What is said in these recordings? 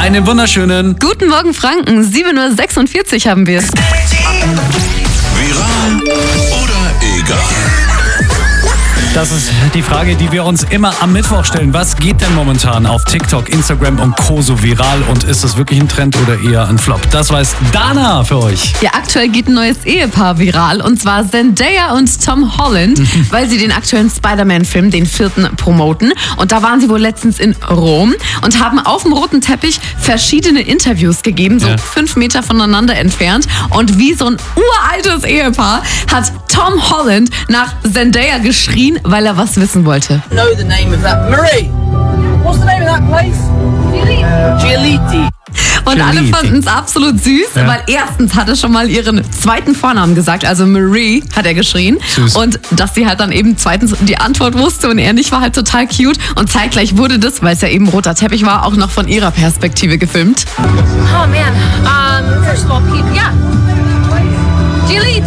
Einen wunderschönen Guten Morgen, Franken. 7:46 Uhr haben wir es. Viral oder egal? Das ist die Frage, die wir uns immer am Mittwoch stellen. Was geht denn momentan auf TikTok, Instagram und Co. so viral? Und ist das wirklich ein Trend oder eher ein Flop? Das weiß Dana für euch. Ja, aktuell geht ein neues Ehepaar viral. Und zwar Zendaya und Tom Holland, weil sie den aktuellen Spider-Man-Film, den 4., promoten. Und da waren sie wohl letztens in Rom und haben auf dem roten Teppich verschiedene Interviews gegeben, so 5 Meter voneinander entfernt. Und wie so ein uraltes Ehepaar hat Tom Holland nach Zendaya geschrien, weil er was wissen wollte. Know the name of that. Marie, what's the name of that place? Giolitti. Und alle fanden es absolut süß, weil erstens hat er schon mal ihren zweiten Vornamen gesagt, also Marie hat er geschrien. Süß. Und dass sie halt dann eben zweitens die Antwort wusste und er nicht, war halt total cute. Und zeitgleich wurde das, weil es ja eben roter Teppich war, auch noch von ihrer Perspektive gefilmt. Oh man. First of all, people, yeah. Giolitti.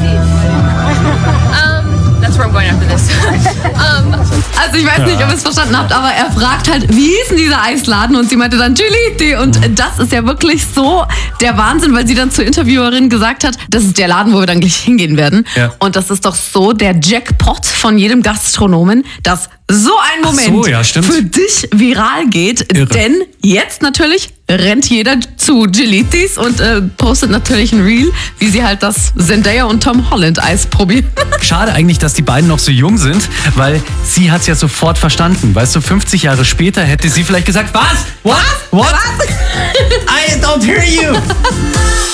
That's where I'm going after this. Also ich weiß nicht, ob ihr es verstanden habt, aber er fragt halt, wie hieß denn dieser Eisladen? Und sie meinte dann Giolitti. Und das ist ja wirklich so der Wahnsinn, weil sie dann zur Interviewerin gesagt hat, das ist der Laden, wo wir dann gleich hingehen werden. Ja. Und das ist doch so der Jackpot von jedem Gastronomen, dass so ein Moment für dich viral geht. Irre. Denn jetzt natürlich rennt jeder zu Giolittis und postet natürlich ein Reel, wie sie halt das Zendaya und Tom Holland Eis probieren. Schade eigentlich, dass die beiden noch so jung sind, weil sie hat es ja sofort verstanden. Weißt du, 50 Jahre später hätte sie vielleicht gesagt, was? What? I don't hear you.